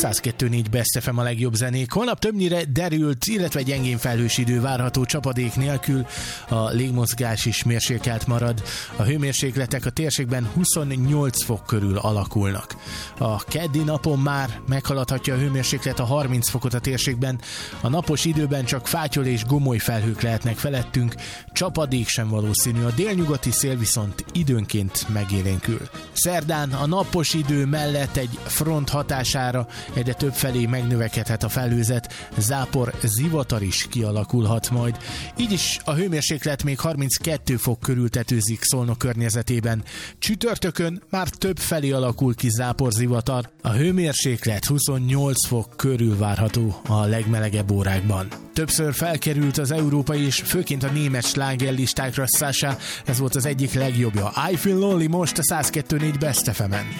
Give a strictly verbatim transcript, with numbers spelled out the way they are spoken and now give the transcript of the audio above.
száz kettő négy Best ef em a legjobb zenék. Holnap többnyire derült, illetve gyengén felhős idő várható csapadék nélkül. A légmozgás is mérsékelt marad. A hőmérsékletek a térségben huszonnyolc fok körül alakulnak. A keddi napon már meghaladhatja a hőmérséklet a harminc fokot a térségben. A napos időben csak fátyol és gomoly felhők lehetnek felettünk, csapadék sem valószínű, a délnyugati szél viszont időnként megélénkül. Szerdán a napos idő mellett egy front hatására egyre több felé megnövekedhet a felhőzet, zápor, zivatar is kialakulhat majd. Így is a hőmérséklet még harminckettő fok körül tetőzik Szolnok környezetében. Csütörtökön már több felé alakul ki zápor, zivatar. A hőmérséklet huszonnyolc fok körül várható a legmelegebb órákban. Többször felkerült az európai és főként a német slágerlistákra Sasha, ez volt az egyik legjobbja. I Feel Lonely most a száz kettő négy Best ef emen.